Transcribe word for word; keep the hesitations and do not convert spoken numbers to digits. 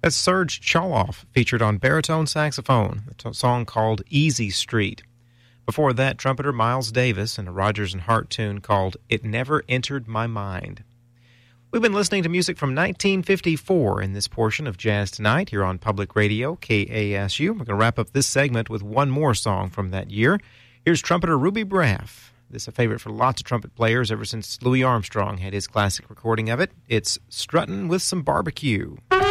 That's Serge Choloff, featured on baritone saxophone, a t- song called Easy Street. Before that, trumpeter Miles Davis in a Rodgers and Hart tune called It Never Entered My Mind. We've been listening to music from nineteen fifty-four in this portion of Jazz Tonight here on Public Radio, K A S U. We're going to wrap up this segment with one more song from that year. Here's trumpeter Ruby Braff. This is a favorite for lots of trumpet players ever since Louis Armstrong had his classic recording of it. It's Struttin' with Some Barbecue.